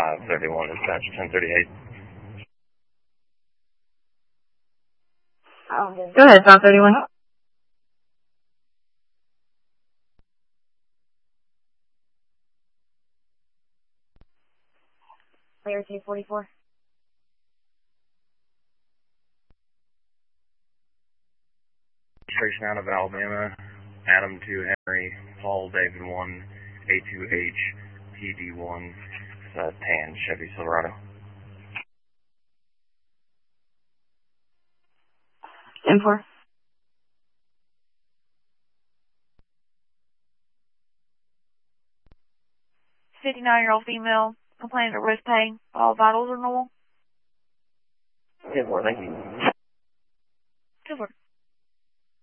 531, dispatch 1038. Go ahead, 531. Player 244. Registration out of Alabama, Adam 2 Henry, Paul David 1, A2H, PD1, tan Chevy Silverado. 10-4. 59-year-old female complaining of wrist pain. All vitals are normal. 10-4, thank you.